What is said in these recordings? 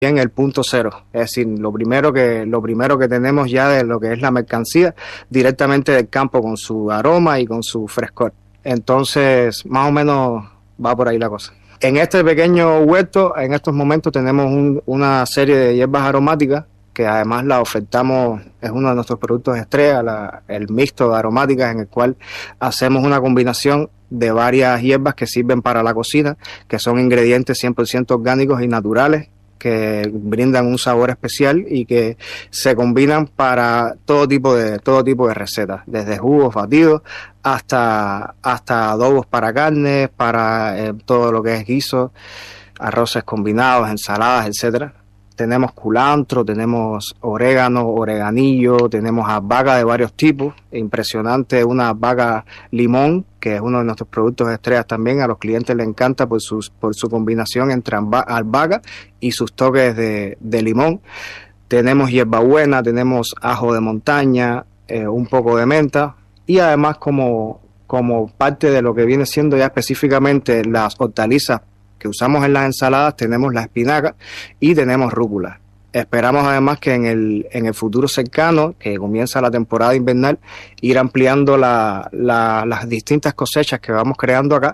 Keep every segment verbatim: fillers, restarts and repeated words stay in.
en el punto cero, es decir, lo primero que lo primero que tenemos ya de lo que es la mercancía directamente del campo con su aroma y con su frescor. Entonces, más o menos va por ahí la cosa. En este pequeño huerto, en estos momentos tenemos un, una serie de hierbas aromáticas que además la ofertamos, es uno de nuestros productos estrella, la, el mixto de aromáticas, en el cual hacemos una combinación de varias hierbas que sirven para la cocina, que son ingredientes cien por ciento orgánicos y naturales, que brindan un sabor especial y que se combinan para todo tipo de todo tipo de recetas, desde jugos batidos hasta hasta adobos para carnes, para eh, todo lo que es guiso, arroces combinados, ensaladas, etcétera. Tenemos culantro, tenemos orégano, oreganillo, tenemos albahaca de varios tipos, impresionante, una albahaca limón, que es uno de nuestros productos estrellas también, a los clientes les encanta por, sus, por su combinación entre albahaca y sus toques de, de limón. Tenemos hierbabuena, tenemos ajo de montaña, eh, un poco de menta y además como, como parte de lo que viene siendo ya específicamente las hortalizas que usamos en las ensaladas, tenemos la espinaca y tenemos rúcula. Esperamos además que en el, en el futuro cercano, que comienza la temporada invernal, ir ampliando la, la, las distintas cosechas que vamos creando acá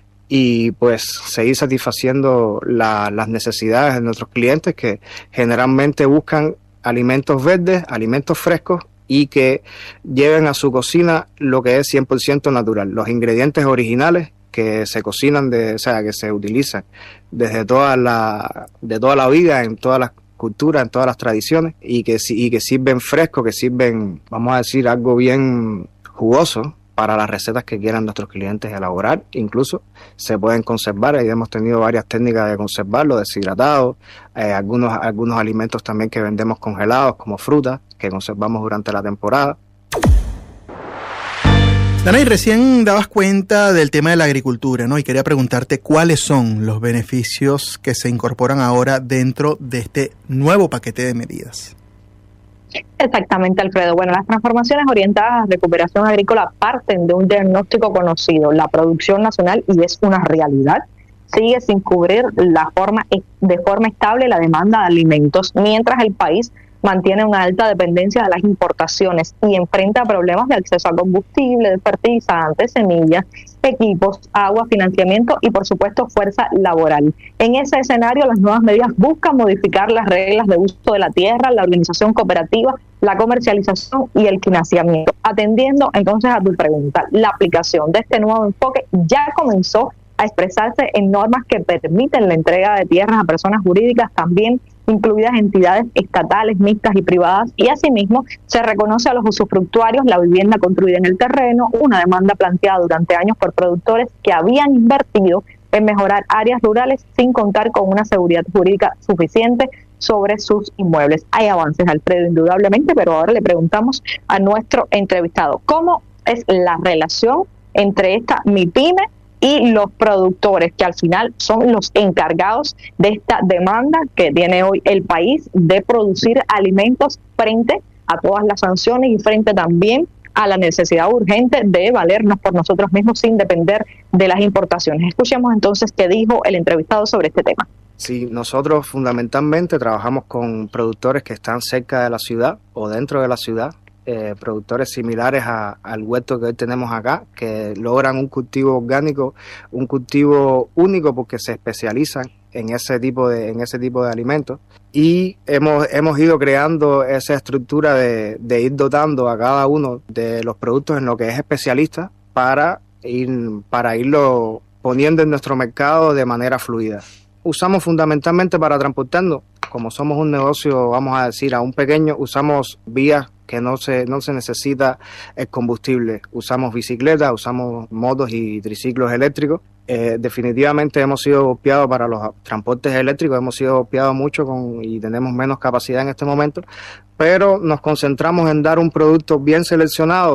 y pues seguir satisfaciendo la, las necesidades de nuestros clientes que generalmente buscan alimentos verdes, alimentos frescos y que lleven a su cocina lo que es cien por ciento natural, los ingredientes originales que se cocinan, de, o sea, que se utilizan desde toda la, de toda la vida, en todas las culturas, en todas las tradiciones, y que, y que sirven fresco, que sirven, vamos a decir, algo bien jugoso para las recetas que quieran nuestros clientes elaborar. Incluso se pueden conservar, y hemos tenido varias técnicas de conservarlo, deshidratados, eh, algunos, algunos alimentos también que vendemos congelados, como frutas, que conservamos durante la temporada. Danay, recién dabas cuenta del tema de la agricultura, ¿no? Y quería preguntarte cuáles son los beneficios que se incorporan ahora dentro de este nuevo paquete de medidas. Exactamente, Alfredo. Bueno, las transformaciones orientadas a la recuperación agrícola parten de un diagnóstico conocido, la producción nacional, y es una realidad. Sigue sin cubrir la forma de forma estable la demanda de alimentos, mientras el país mantiene una alta dependencia de las importaciones y enfrenta problemas de acceso a combustible, de fertilizantes, semillas, equipos, agua, financiamiento y, por supuesto, fuerza laboral. En ese escenario, las nuevas medidas buscan modificar las reglas de uso de la tierra, la organización cooperativa, la comercialización y el financiamiento. Atendiendo entonces a tu pregunta, la aplicación de este nuevo enfoque ya comenzó a expresarse en normas que permiten la entrega de tierras a personas jurídicas, también incluidas entidades estatales, mixtas y privadas, y asimismo se reconoce a los usufructuarios la vivienda construida en el terreno, una demanda planteada durante años por productores que habían invertido en mejorar áreas rurales sin contar con una seguridad jurídica suficiente sobre sus inmuebles. Hay avances, Alfredo, indudablemente, pero ahora le preguntamos a nuestro entrevistado, ¿cómo es la relación entre esta MIPYME y los productores, que al final son los encargados de esta demanda que tiene hoy el país de producir alimentos frente a todas las sanciones y frente también a la necesidad urgente de valernos por nosotros mismos sin depender de las importaciones? Escuchemos entonces qué dijo el entrevistado sobre este tema. Sí, nosotros fundamentalmente trabajamos con productores que están cerca de la ciudad o dentro de la ciudad, Eh, productores similares a, al huerto que hoy tenemos acá, que logran un cultivo orgánico, un cultivo único porque se especializan en ese tipo de en ese tipo de alimentos, y hemos hemos ido creando esa estructura de, de ir dotando a cada uno de los productos en lo que es especialista para ir para irlo poniendo en nuestro mercado de manera fluida. Usamos fundamentalmente para transportarnos, como somos un negocio, vamos a decir, aún pequeño, usamos vías que no se no se necesita el combustible. Usamos bicicletas, usamos motos y triciclos eléctricos. Eh, definitivamente hemos sido golpeados para los transportes eléctricos, hemos sido golpeados mucho con, y tenemos menos capacidad en este momento, pero nos concentramos en dar un producto bien seleccionado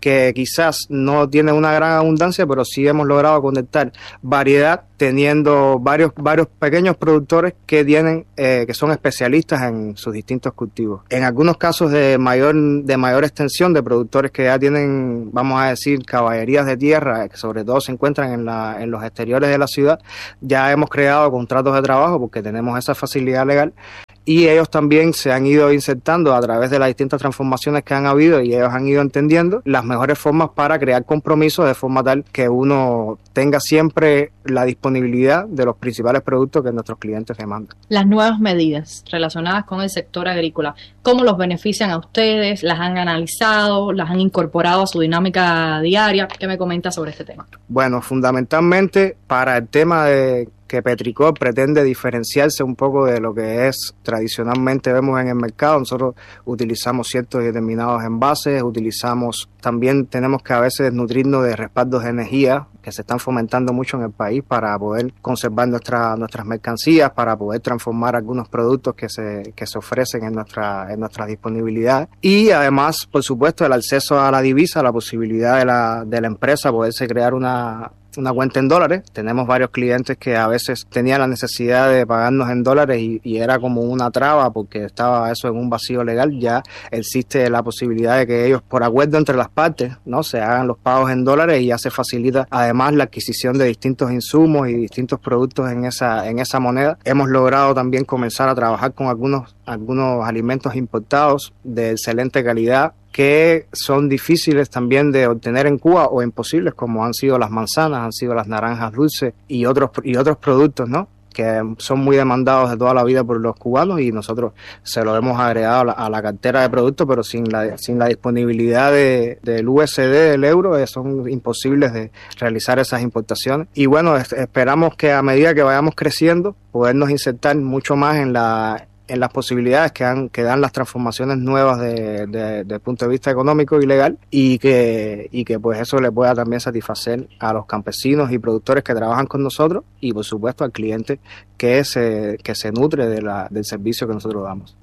que quizás no tiene una gran abundancia, pero sí hemos logrado conectar variedad, teniendo varios varios pequeños productores que tienen eh, que son especialistas en sus distintos cultivos. En algunos casos de mayor de mayor extensión, de productores que ya tienen, vamos a decir, caballerías de tierra, que sobre todo se encuentran en la en los exteriores de la ciudad, ya hemos creado contratos de trabajo porque tenemos esa facilidad legal. Y ellos también se han ido insertando a través de las distintas transformaciones que han habido, y ellos han ido entendiendo las mejores formas para crear compromisos de forma tal que uno tenga siempre la disponibilidad de los principales productos que nuestros clientes demandan. Las nuevas medidas relacionadas con el sector agrícola, ¿cómo los benefician a ustedes? ¿Las han analizado? ¿Las han incorporado a su dinámica diaria? ¿Qué me comenta sobre este tema? Bueno, fundamentalmente para el tema de que Petricor pretende diferenciarse un poco de lo que es tradicionalmente vemos en el mercado. Nosotros utilizamos ciertos y determinados envases, utilizamos también, tenemos que a veces nutrirnos de respaldos de energía que se están fomentando mucho en el país para poder conservar nuestra, nuestras mercancías, para poder transformar algunos productos que se, que se ofrecen en nuestra, en nuestra disponibilidad. Y además, por supuesto, el acceso a la divisa, la posibilidad de la, de la empresa poderse crear una una cuenta en dólares. Tenemos varios clientes que a veces tenían la necesidad de pagarnos en dólares y, y era como una traba porque estaba eso en un vacío legal. Ya existe la posibilidad de que ellos, por acuerdo entre las partes, no se hagan los pagos en dólares, y ya se facilita además la adquisición de distintos insumos y distintos productos en esa en esa moneda. Hemos logrado también comenzar a trabajar con algunos algunos alimentos importados de excelente calidad que son difíciles también de obtener en Cuba o imposibles, como han sido las manzanas, han sido las naranjas dulces y otros y otros productos, ¿no?, que son muy demandados de toda la vida por los cubanos, y nosotros se lo hemos agregado a la, a la cartera de productos, pero sin la sin la disponibilidad de, del U S D, del euro, eh, son imposibles de realizar esas importaciones. Y bueno, es, esperamos que a medida que vayamos creciendo, podernos insertar mucho más en la en las posibilidades que, han, que dan las transformaciones nuevas de, de, de punto de vista económico y legal, y que, y que pues eso le pueda también satisfacer a los campesinos y productores que trabajan con nosotros, y por supuesto al cliente que se, que se nutre de la, del servicio que nosotros damos.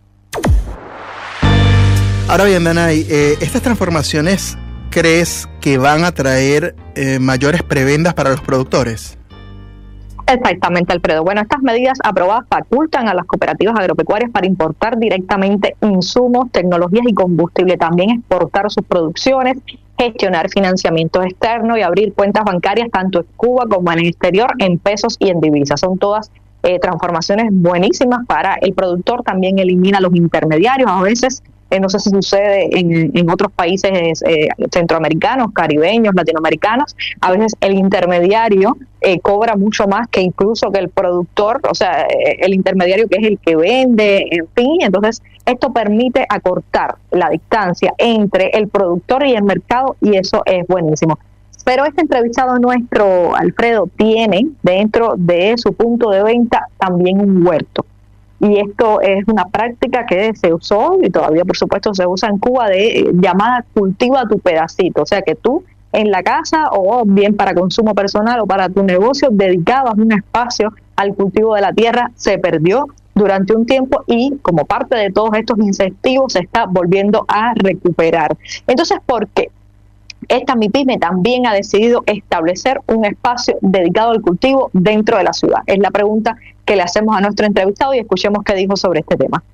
Ahora bien, Danay, eh, estas transformaciones, ¿crees que van a traer eh, mayores prebendas para los productores? Exactamente, Alfredo. Bueno, estas medidas aprobadas facultan a las cooperativas agropecuarias para importar directamente insumos, tecnologías y combustible, también exportar sus producciones, gestionar financiamientos externos y abrir cuentas bancarias tanto en Cuba como en el exterior en pesos y en divisas. Son todas eh, transformaciones buenísimas para el productor. También elimina los intermediarios. A veces, eh, no sé si sucede en, en otros países eh, centroamericanos, caribeños, latinoamericanos, a veces el intermediario eh, cobra mucho más que incluso que el productor, o sea, eh, el intermediario que es el que vende, en fin. Entonces, esto permite acortar la distancia entre el productor y el mercado, y eso es buenísimo. Pero este entrevistado nuestro, Alfredo, tiene dentro de su punto de venta también un huerto. Y esto es una práctica que se usó y todavía, por supuesto, se usa en Cuba, de eh, llamada cultiva tu pedacito. O sea, que tú en la casa, o bien para consumo personal o para tu negocio, dedicabas un espacio al cultivo de la tierra. Se perdió durante un tiempo y como parte de todos estos incentivos se está volviendo a recuperar. Entonces, ¿por qué? Esta MIPYME también ha decidido establecer un espacio dedicado al cultivo dentro de la ciudad. Es la pregunta que le hacemos a nuestro entrevistado, y escuchemos qué dijo sobre este tema.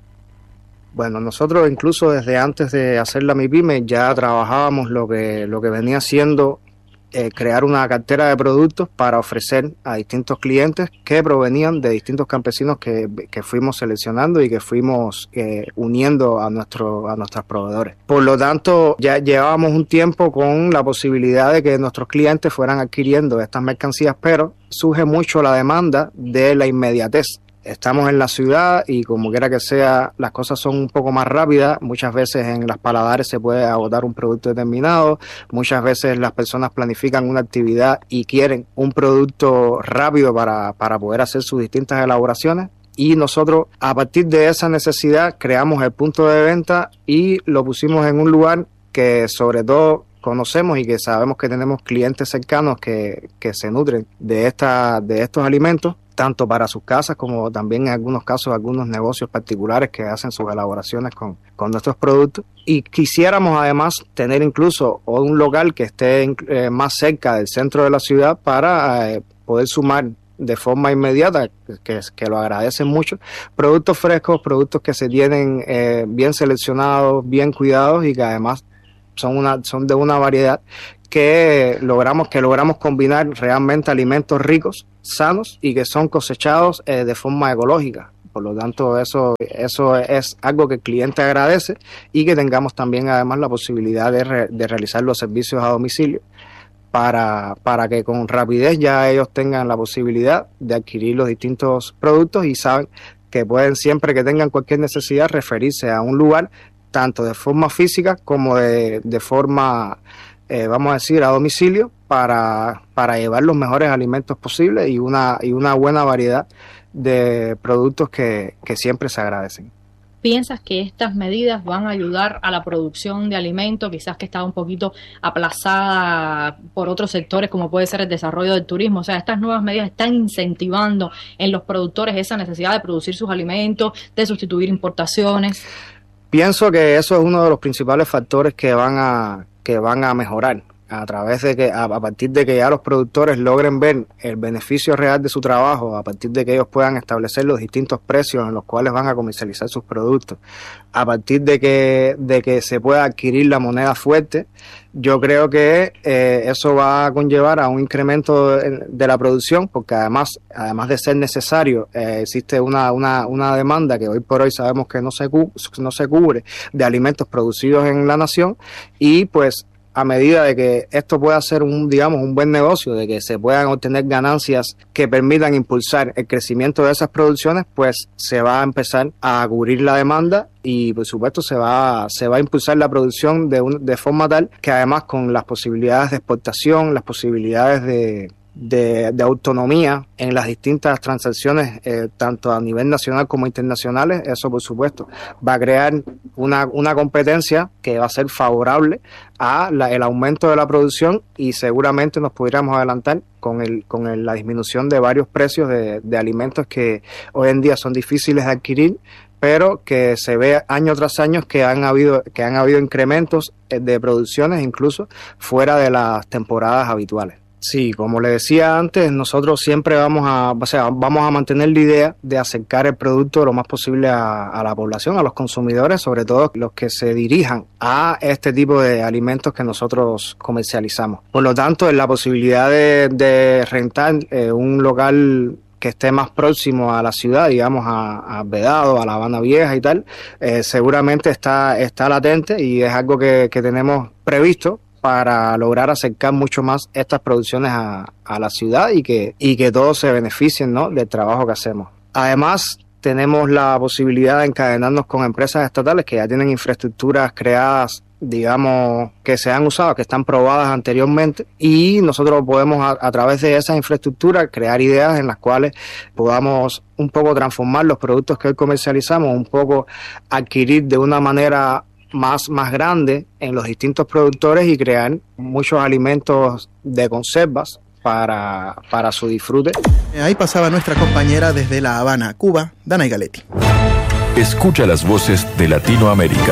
Bueno, nosotros incluso desde antes de hacer la MIPYME ya trabajábamos lo que lo que venía siendo eh, crear una cartera de productos para ofrecer a distintos clientes que provenían de distintos campesinos que, que fuimos seleccionando y que fuimos eh, uniendo a nuestro, a nuestros proveedores. Por lo tanto, ya llevábamos un tiempo con la posibilidad de que nuestros clientes fueran adquiriendo estas mercancías, pero surge mucho la demanda de la inmediatez. Estamos en la ciudad y como quiera que sea, las cosas son un poco más rápidas. Muchas veces en las paladares se puede agotar un producto determinado. Muchas veces las personas planifican una actividad y quieren un producto rápido para, para poder hacer sus distintas elaboraciones. Y nosotros, a partir de esa necesidad, creamos el punto de venta y lo pusimos en un lugar que sobre todo conocemos y que sabemos que tenemos clientes cercanos que, que se nutren de, esta, de estos alimentos. tanto para sus casas como también en algunos casos algunos negocios particulares que hacen sus elaboraciones con, con nuestros productos. Y quisiéramos además tener incluso un local que esté eh, más cerca del centro de la ciudad para eh, poder sumar de forma inmediata, que, que lo agradecen mucho, productos frescos, productos que se tienen eh, bien seleccionados, bien cuidados y que además son una son de una variedad que logramos que logramos combinar realmente alimentos ricos, sanos y que son cosechados eh, de forma ecológica. Por lo tanto, eso eso es algo que el cliente agradece y que tengamos también además la posibilidad de, re, de realizar los servicios a domicilio para para que con rapidez ya ellos tengan la posibilidad de adquirir los distintos productos y saben que pueden siempre que tengan cualquier necesidad referirse a un lugar tanto de forma física como de, de forma, eh, vamos a decir, a domicilio para, para llevar los mejores alimentos posibles y una, y una buena variedad de productos que, que siempre se agradecen. ¿Piensas que estas medidas van a ayudar a la producción de alimentos, quizás que estaba un poquito aplazada por otros sectores como puede ser el desarrollo del turismo? O sea, estas nuevas medidas están incentivando en los productores esa necesidad de producir sus alimentos, de sustituir importaciones. Pienso que eso es uno de los principales factores que van a que van a mejorar a través de que a, a partir de que ya los productores logren ver el beneficio real de su trabajo, a partir de que ellos puedan establecer los distintos precios en los cuales van a comercializar sus productos, a partir de que de que se pueda adquirir la moneda fuerte. Yo creo que eh, eso va a conllevar a un incremento de, de la producción, porque además además de ser necesario, eh, existe una, una, una demanda que hoy por hoy sabemos que no se, cu- no se cubre de alimentos producidos en la nación y pues a medida de que esto pueda ser un, digamos, un buen negocio, de que se puedan obtener ganancias que permitan impulsar el crecimiento de esas producciones, pues se va a empezar a cubrir la demanda y por supuesto se va, se va a impulsar la producción de, un, de forma tal que además con las posibilidades de exportación, las posibilidades de De, de autonomía en las distintas transacciones, eh, tanto a nivel nacional como internacionales, eso por supuesto va a crear una, una competencia que va a ser favorable a la, el aumento de la producción y seguramente nos pudiéramos adelantar con el con el, la disminución de varios precios de, de alimentos que hoy en día son difíciles de adquirir, pero que se ve año tras año que han habido que han habido incrementos de producciones incluso fuera de las temporadas habituales. Sí, como le decía antes, nosotros siempre vamos a, o sea, vamos a mantener la idea de acercar el producto lo más posible a, a la población, a los consumidores, sobre todo los que se dirijan a este tipo de alimentos que nosotros comercializamos. Por lo tanto, en la posibilidad de, de rentar eh, un local que esté más próximo a la ciudad, digamos a, a Vedado, a La Habana Vieja y tal, eh, seguramente está, está latente y es algo que, que tenemos previsto para lograr acercar mucho más estas producciones a, a la ciudad y que, y que todos se beneficien, ¿no?, del trabajo que hacemos. Además, tenemos la posibilidad de encadenarnos con empresas estatales que ya tienen infraestructuras creadas, digamos, que se han usado, que están probadas anteriormente, y nosotros podemos a, a través de esas infraestructuras crear ideas en las cuales podamos un poco transformar los productos que hoy comercializamos, un poco adquirir de una manera más, más grande en los distintos productores y crear muchos alimentos de conservas para, para su disfrute. Ahí pasaba nuestra compañera desde La Habana, Cuba, Danay Galetti. Escucha las voces de Latinoamérica.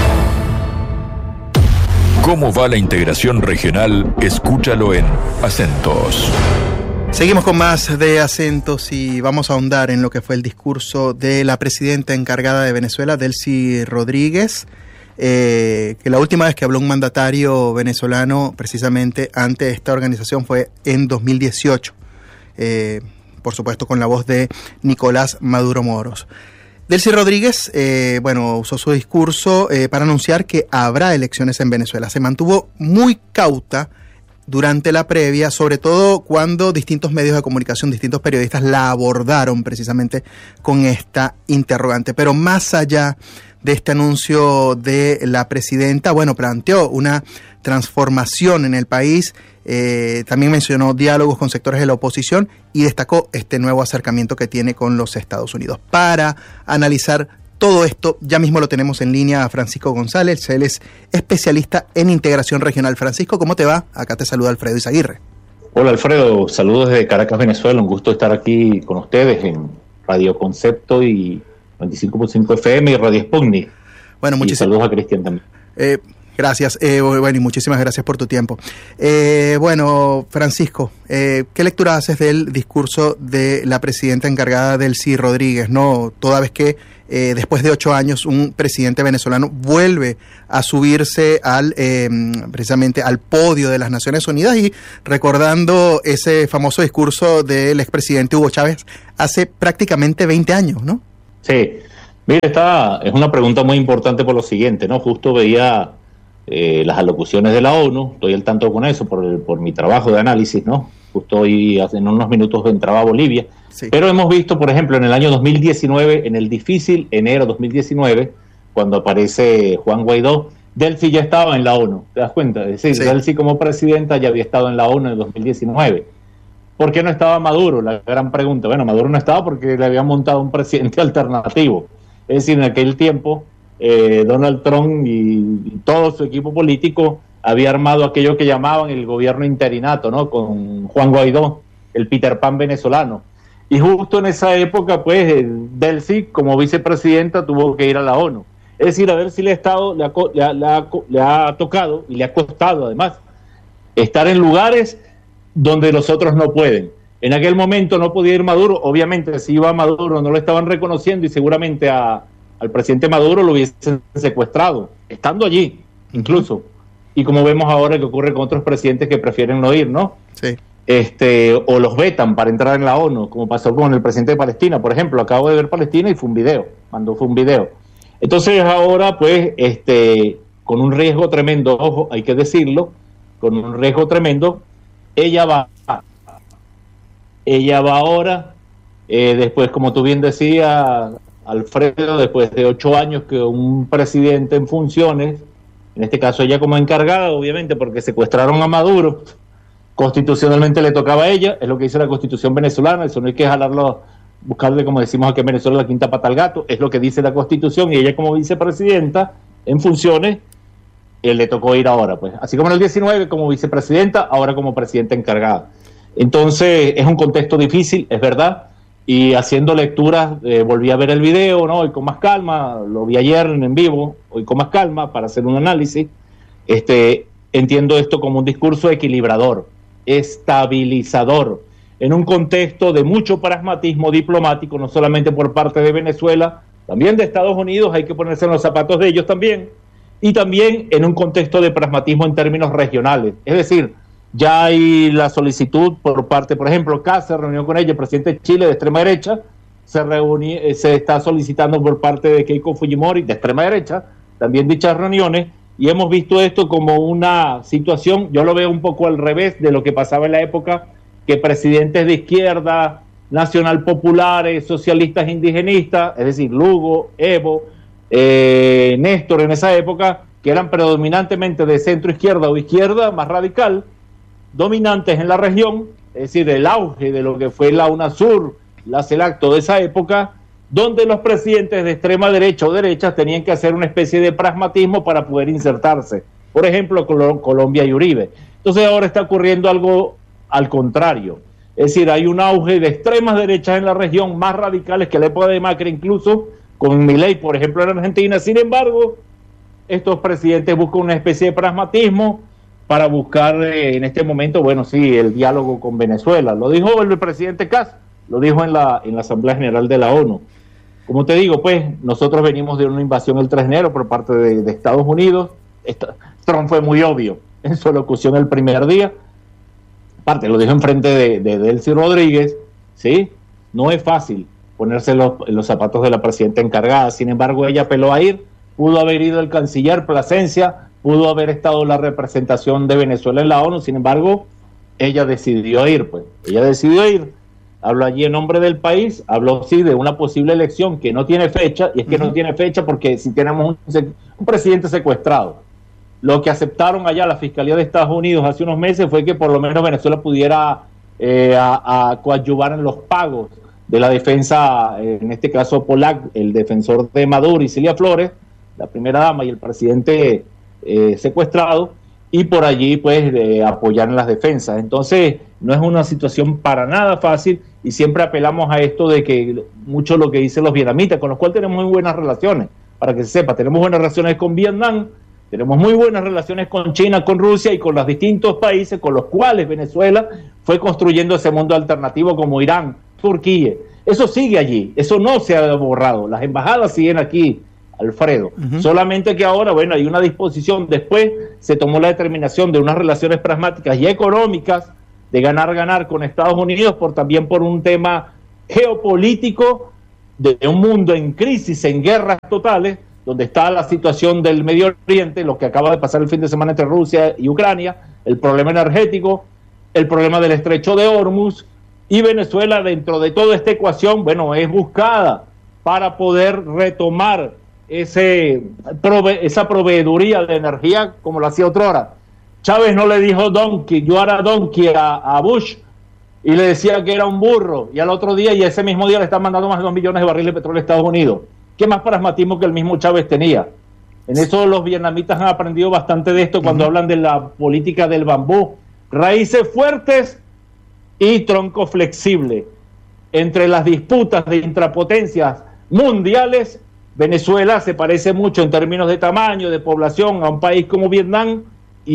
¿Cómo va la integración regional? Escúchalo en Acentos. Seguimos con más de Acentos y vamos a ahondar en lo que fue el discurso de la presidenta encargada de Venezuela, Delcy Rodríguez, eh, que la última vez que habló un mandatario venezolano precisamente ante esta organización fue en dos mil dieciocho, eh, por supuesto con la voz de Nicolás Maduro Moros. Delcy Rodríguez, eh, bueno, usó su discurso eh, para anunciar que habrá elecciones en Venezuela. Se mantuvo muy cauta durante la previa, sobre todo cuando distintos medios de comunicación, distintos periodistas la abordaron precisamente con esta interrogante. Pero más allá de este anuncio de la presidenta, bueno, planteó una transformación en el país, eh, también mencionó diálogos con sectores de la oposición y destacó este nuevo acercamiento que tiene con los Estados Unidos. Para analizar todo esto, ya mismo lo tenemos en línea a Francisco González, él es especialista en integración regional. Francisco, ¿cómo te va? Acá te saluda Alfredo Izaguirre. Hola Alfredo, saludos desde Caracas, Venezuela, un gusto estar aquí con ustedes en Radio Concepto y veinticinco punto cinco F M y Radio Sputnik. Bueno, muchísimas saludos a Cristian también. Eh, gracias, eh, bueno, y muchísimas gracias por tu tiempo. Eh, bueno, Francisco, eh, ¿qué lectura haces del discurso de la presidenta encargada, Delcy Rodríguez, no? Toda vez que eh, después de ocho años un presidente venezolano vuelve a subirse al eh, precisamente al podio de las Naciones Unidas, y recordando ese famoso discurso del expresidente Hugo Chávez hace prácticamente veinte años, ¿no? Sí, mira, esta es una pregunta muy importante por lo siguiente, ¿no? Justo veía eh, las alocuciones de la ONU, estoy al tanto con eso por, el, por mi trabajo de análisis, ¿no? Justo hoy, hace en unos minutos, entraba a Bolivia. Sí. Pero hemos visto, por ejemplo, en el año dos mil diecinueve, en el difícil enero dos mil diecinueve, cuando aparece Juan Guaidó, Delcy ya estaba en la ONU, ¿te das cuenta? Es decir, sí. Delcy como presidenta ya había estado en la ONU en el dos mil diecinueve. ¿Por qué no estaba Maduro? La gran pregunta. Bueno, Maduro no estaba porque le habían montado un presidente alternativo. Es decir, en aquel tiempo, eh, Donald Trump y, y todo su equipo político había armado aquello que llamaban el gobierno interinato, ¿no? Con Juan Guaidó, el Peter Pan venezolano. Y justo en esa época, pues, Delcy, como vicepresidenta, tuvo que ir a la ONU. Es decir, a ver si le ha, estado, le ha, le ha, le ha, le ha tocado y le ha costado, además, estar en lugares donde los otros no pueden. En aquel momento no podía ir Maduro, obviamente si iba Maduro no lo estaban reconociendo y seguramente a, al presidente Maduro lo hubiesen secuestrado, estando allí, incluso. Y como vemos ahora que ocurre con otros presidentes que prefieren no ir, ¿no? Sí. Este, o los vetan para entrar en la ONU, como pasó con el presidente de Palestina, por ejemplo. Acabo de ver Palestina y fue un video, mandó fue un video. Entonces ahora, pues, este, con un riesgo tremendo, ojo, hay que decirlo, con un riesgo tremendo, ella va, ella va ahora, eh, después, como tú bien decías, Alfredo, después de ocho años que un presidente en funciones, en este caso ella como encargada, obviamente, porque secuestraron a Maduro, constitucionalmente le tocaba a ella, es lo que dice la Constitución venezolana, eso no hay que jalarlo, buscarle, como decimos aquí en Venezuela, la quinta pata al gato, es lo que dice la Constitución, y ella como vicepresidenta en funciones, él le tocó ir ahora, pues, así como en el diecinueve como vicepresidenta, ahora como presidenta encargada. Entonces es un contexto difícil, es verdad, y haciendo lecturas, eh, volví a ver el video, ¿no? Hoy con más calma, lo vi ayer en vivo, hoy con más calma para hacer un análisis. Este, entiendo esto como un discurso equilibrador, estabilizador, en un contexto de mucho pragmatismo diplomático, no solamente por parte de Venezuela, también de Estados Unidos, hay que ponerse en los zapatos de ellos también, y también en un contexto de pragmatismo en términos regionales. Es decir, ya hay la solicitud por parte, por ejemplo, K se reunió con ella, el presidente de Chile de extrema derecha, se, reuní, se está solicitando por parte de Keiko Fujimori de extrema derecha, también dichas reuniones, y hemos visto esto como una situación, yo lo veo un poco al revés de lo que pasaba en la época, que presidentes de izquierda, nacional populares, socialistas indigenistas, es decir, Lugo, Evo, eh, Néstor en esa época, que eran predominantemente de centro izquierda o izquierda más radical, dominantes en la región, es decir, el auge de lo que fue la UNASUR, la CELAC, toda esa época, donde los presidentes de extrema derecha o derecha tenían que hacer una especie de pragmatismo para poder insertarse. Por ejemplo, Col- Colombia y Uribe. Entonces ahora está ocurriendo algo al contrario. Es decir, hay un auge de extremas derechas en la región, más radicales que la época de Macri, incluso con Milei, por ejemplo, en Argentina. Sin embargo, estos presidentes buscan una especie de pragmatismo para buscar eh, en este momento, bueno, sí, el diálogo con Venezuela. Lo dijo el presidente Kass, lo dijo en la, en la Asamblea General de la ONU. Como te digo, pues, nosotros venimos de una invasión el tres de enero por parte de, de Estados Unidos. Esta, Trump fue muy obvio en su elocución el primer día. Aparte, lo dijo enfrente de, de Delcy Rodríguez, ¿sí? No es fácil ponerse los, los zapatos de la presidenta encargada. Sin embargo, ella apeló a ir. Pudo haber ido el canciller Plasencia, pudo haber estado la representación de Venezuela en la ONU. Sin embargo, ella decidió ir, pues. Ella decidió ir. Habló allí en nombre del país, habló sí de una posible elección que no tiene fecha, y es que uh-huh. no tiene fecha porque si tenemos un, un presidente secuestrado. Lo que aceptaron allá la Fiscalía de Estados Unidos hace unos meses fue que por lo menos Venezuela pudiera eh, a, a coadyuvar en los pagos de la defensa, eh, en este caso Polak, el defensor de Maduro, y Cilia Flores, la primera dama y el presidente eh, secuestrado, y por allí pues de apoyar en las defensas. Entonces no es una situación para nada fácil y siempre apelamos a esto de que mucho lo que dicen los vietnamitas, con los cuales tenemos muy buenas relaciones, para que se sepa, tenemos buenas relaciones con Vietnam, tenemos muy buenas relaciones con China, con Rusia y con los distintos países con los cuales Venezuela fue construyendo ese mundo alternativo como Irán, Turquía. Eso sigue allí, eso no se ha borrado, las embajadas siguen aquí, Alfredo. Uh-huh. Solamente que ahora, bueno, hay una disposición, después se tomó la determinación de unas relaciones pragmáticas y económicas de ganar-ganar con Estados Unidos, por también por un tema geopolítico de un mundo en crisis, en guerras totales, donde está la situación del Medio Oriente, lo que acaba de pasar el fin de semana entre Rusia y Ucrania, el problema energético, el problema del estrecho de Hormuz, y Venezuela dentro de toda esta ecuación, bueno, es buscada para poder retomar ese prove esa proveeduría de energía como lo hacía otrora. Chávez no le dijo donkey, yo era donkey a, a Bush, y le decía que era un burro, y al otro día y ese mismo día le están mandando más de dos millones de barriles de petróleo a Estados Unidos. ¿Qué más pragmatismo que el mismo Chávez tenía? En eso los vietnamitas han aprendido bastante de esto cuando uh-huh. hablan de la política del bambú. Raíces fuertes y tronco flexible. Entre las disputas de intrapotencias mundiales, Venezuela se parece mucho en términos de tamaño, de población, a un país como Vietnam,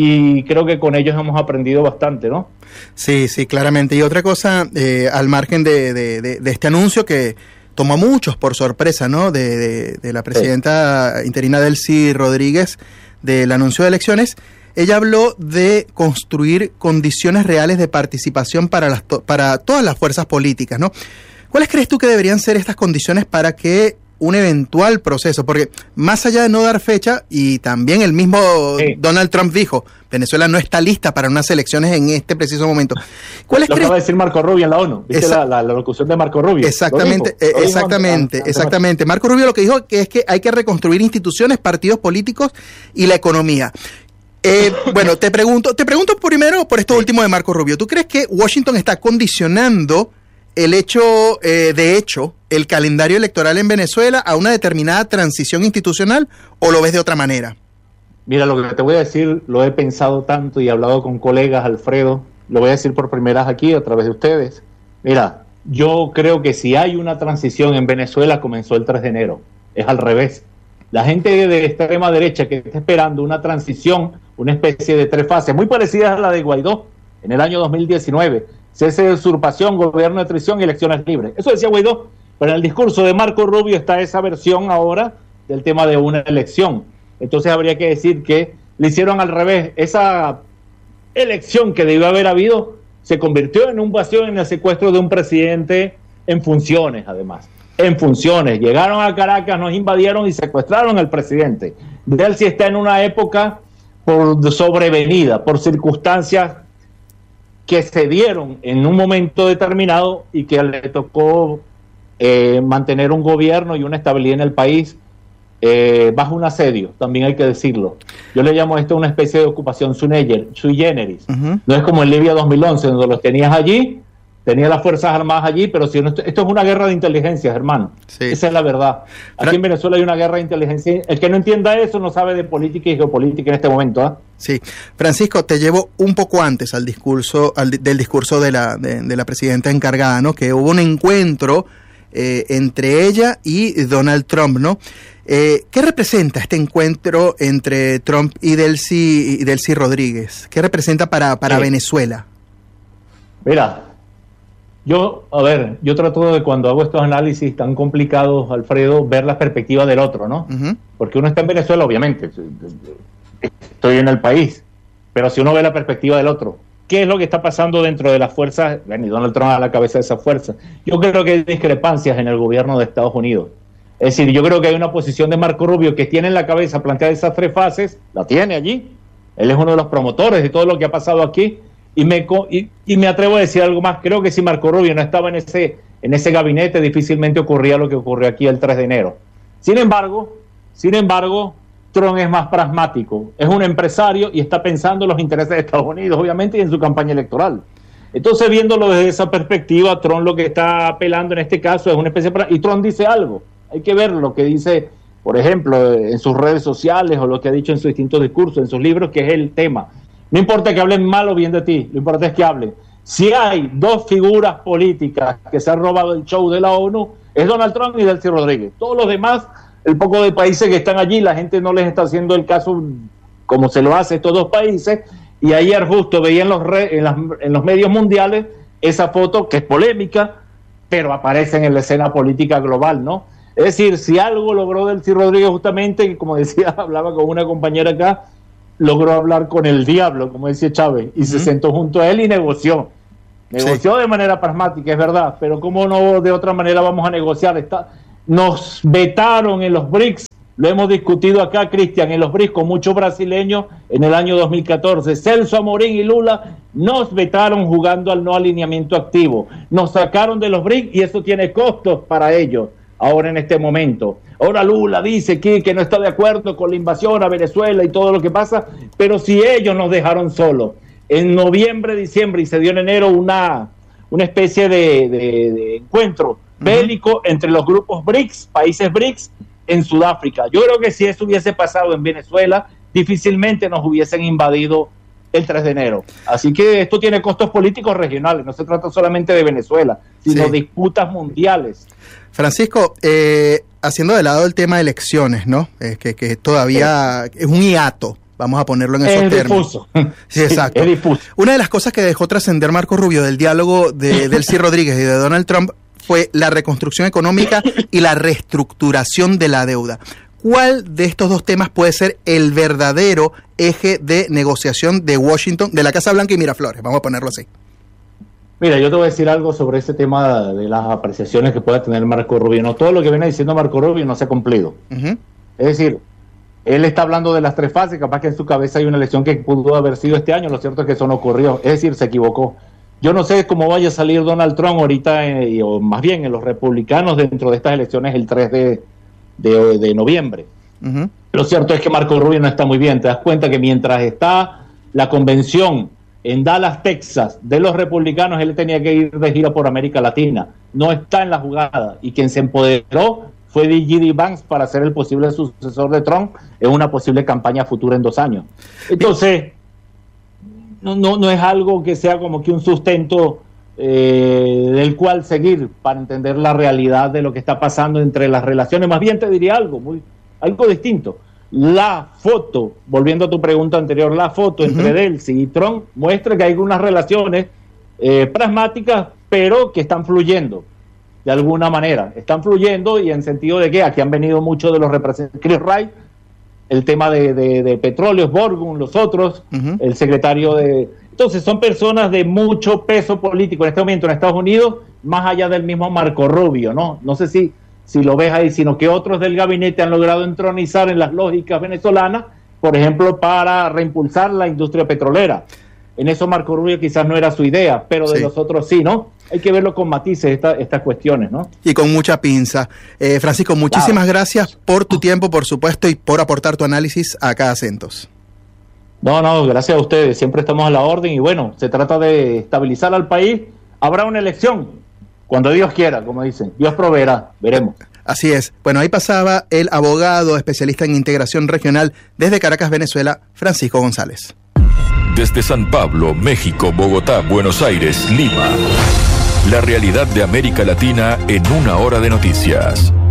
y creo que con ellos hemos aprendido bastante, ¿no? Sí, sí, claramente. Y otra cosa, eh, al margen de, de, de, de este anuncio que tomó a muchos por sorpresa, ¿no? De, de, de la presidenta sí. interina Delcy Rodríguez, del anuncio de elecciones, ella habló de construir condiciones reales de participación para, las to para todas las fuerzas políticas, ¿no? ¿Cuáles crees tú que deberían ser estas condiciones para que un eventual proceso, porque más allá de no dar fecha, y también el mismo sí. Donald Trump dijo, Venezuela no está lista para unas elecciones en este preciso momento. ¿Cuál es lo que va a decir Marco Rubio en la ONU? ¿Viste la, la, la locución de Marco Rubio? Exactamente, lo dijo, eh, exactamente, dijo, exactamente. Marco Rubio lo que dijo que es que hay que reconstruir instituciones, partidos políticos y la economía. Eh, bueno, te pregunto, te pregunto primero por esto sí. último de Marco Rubio. ¿Tú crees que Washington está condicionando el hecho, eh, de hecho, el calendario electoral en Venezuela a una determinada transición institucional, o lo ves de otra manera? Mira, lo que te voy a decir, lo he pensado tanto y he hablado con colegas, Alfredo, lo voy a decir por primera vez aquí a través de ustedes. Mira, yo creo que si hay una transición en Venezuela, comenzó el tres de enero, es al revés. La gente de extrema derecha que está esperando una transición, una especie de tres fases, muy parecida a la de Guaidó en el año dos mil diecinueve, cese de usurpación, gobierno de traición y elecciones libres. Eso decía Guaidó, pero en el discurso de Marco Rubio está esa versión ahora del tema de una elección. Entonces habría que decir que le hicieron al revés. Esa elección que debió haber habido se convirtió en un vacío en el secuestro de un presidente en funciones, además. En funciones. Llegaron a Caracas, nos invadieron y secuestraron al presidente. Delcy está en una época por sobrevenida, por circunstancias que se dieron en un momento determinado y que le tocó eh, mantener un gobierno y una estabilidad en el país eh, bajo un asedio, también hay que decirlo. Yo le llamo esto una especie de ocupación sui generis. Uh-huh. No es como en Libia dos mil once, donde los tenías allí, tenías las Fuerzas Armadas allí, pero si no, esto, esto es una guerra de inteligencias, hermano. Sí. Esa es la verdad. Aquí en Venezuela hay una guerra de inteligencia. El que no entienda eso no sabe de política y geopolítica en este momento, ¿eh? Sí. Francisco, te llevo un poco antes al discurso, al, del discurso de la, de, de la presidenta encargada, ¿no? Que hubo un encuentro eh, entre ella y Donald Trump, ¿no? Eh, ¿Qué representa este encuentro entre Trump y Delcy, y Delcy Rodríguez? ¿Qué representa para, para sí. Venezuela? Mira, yo, a ver, yo trato de, cuando hago estos análisis tan complicados, Alfredo, ver la perspectiva del otro, ¿no? Uh-huh. Porque uno está en Venezuela, obviamente, estoy en el país, pero si uno ve la perspectiva del otro, ¿qué es lo que está pasando dentro de las fuerzas? Bueno, y Donald Trump a la cabeza de esas fuerzas. Yo creo que hay discrepancias en el gobierno de Estados Unidos. Es decir, yo creo que hay una posición de Marco Rubio que tiene en la cabeza plantear esas tres fases, la tiene allí. Él es uno de los promotores de todo lo que ha pasado aquí. Y me, y, y me atrevo a decir algo más. Creo que si Marco Rubio no estaba en ese, en ese gabinete, difícilmente ocurría lo que ocurrió aquí el tres de enero. Sin embargo, sin embargo, Trump es más pragmático. Es un empresario y está pensando en los intereses de Estados Unidos, obviamente, y en su campaña electoral. Entonces, viéndolo desde esa perspectiva, Trump lo que está apelando en este caso es una especie de... Y Trump dice algo. Hay que ver lo que dice, por ejemplo, en sus redes sociales o lo que ha dicho en sus distintos discursos, en sus libros, que es el tema. No importa que hablen mal o bien de ti, lo importante es que hablen. Si hay dos figuras políticas que se han robado el show de la ONU, es Donald Trump y Delcy Rodríguez. Todos los demás, el poco de países que están allí, la gente no les está haciendo el caso como se lo hace a estos dos países. Y ayer justo veía en los, re, en, las, en los medios mundiales esa foto que es polémica, pero aparece en la escena política global, ¿no? Es decir, si algo logró Delcy Rodríguez justamente, como decía, hablaba con una compañera acá, logró hablar con el diablo, como decía Chávez, y uh-huh. se sentó junto a él y negoció. Negoció sí. de manera pragmática, es verdad, pero ¿cómo no de otra manera vamos a negociar? Está, nos vetaron en los BRICS, lo hemos discutido acá, Cristian, en los BRICS con muchos brasileños en el año dos mil catorce. Celso Amorín y Lula nos vetaron jugando al no alineamiento activo. Nos sacaron de los BRICS y eso tiene costos para ellos ahora en este momento. Ahora Lula dice que, que no está de acuerdo con la invasión a Venezuela y todo lo que pasa, pero si ellos nos dejaron solos. En noviembre, diciembre y se dio en enero una, una especie de, de, de encuentro uh-huh. bélico entre los grupos BRICS, países BRICS, en Sudáfrica. Yo creo que si eso hubiese pasado en Venezuela, difícilmente nos hubiesen invadido el tres de enero. Así que esto tiene costos políticos regionales, no se trata solamente de Venezuela, sino sí. disputas mundiales. Francisco, eh, haciendo de lado el tema de elecciones, ¿no? Eh, que, que todavía sí. es un hiato. Vamos a ponerlo en esos es términos. Difuso. Sí, exacto. Es difuso. Una de las cosas que dejó trascender Marco Rubio del diálogo de Delcy Rodríguez y de Donald Trump fue la reconstrucción económica y la reestructuración de la deuda. ¿Cuál de estos dos temas puede ser el verdadero eje de negociación de Washington, de la Casa Blanca y Miraflores? Vamos a ponerlo así. Mira, yo te voy a decir algo sobre ese tema de las apreciaciones que pueda tener Marco Rubio. No todo lo que viene diciendo Marco Rubio no se ha cumplido. Uh-huh. Es decir, él está hablando de las tres fases, capaz que en su cabeza hay una elección que pudo haber sido este año, lo cierto es que eso no ocurrió, es decir, se equivocó. Yo no sé cómo vaya a salir Donald Trump ahorita, eh, o más bien en los republicanos dentro de estas elecciones el tres de, de, de noviembre. Uh-huh. Lo cierto es que Marco Rubio no está muy bien, te das cuenta que mientras está la convención en Dallas, Texas, de los republicanos, él tenía que ir de gira por América Latina, no está en la jugada, y quien se empoderó fue J D Vance para ser el posible sucesor de Trump en una posible campaña futura en dos años. Entonces, no, no, no es algo que sea como que un sustento eh, del cual seguir para entender la realidad de lo que está pasando entre las relaciones. Más bien te diría algo, muy, algo distinto. La foto, volviendo a tu pregunta anterior, la foto uh-huh. entre Delcy y Trump muestra que hay unas relaciones eh, pragmáticas, pero que están fluyendo. De alguna manera, están fluyendo y en sentido de que aquí han venido muchos de los representantes, Chris Wright, el tema de, de, de petróleo, Borgun, los otros, uh-huh. el secretario de... Entonces son personas de mucho peso político en este momento en Estados Unidos, más allá del mismo Marco Rubio, ¿no? No sé si, si lo ves ahí, sino que otros del gabinete han logrado entronizar en las lógicas venezolanas, por ejemplo, para reimpulsar la industria petrolera. En eso Marco Rubio quizás no era su idea, pero de sí. los otros sí, ¿no? Hay que verlo con matices, esta, estas cuestiones, ¿no? Y con mucha pinza. Eh, Francisco, muchísimas claro. gracias por tu tiempo, por supuesto, y por aportar tu análisis acá a Acentos. No, no, gracias a ustedes. Siempre estamos a la orden y bueno, se trata de estabilizar al país. Habrá una elección, cuando Dios quiera, como dicen. Dios proveerá, veremos. Así es. Bueno, ahí pasaba el abogado especialista en integración regional desde Caracas, Venezuela, Francisco González. Desde San Pablo, México, Bogotá, Buenos Aires, Lima. La realidad de América Latina en una hora de noticias.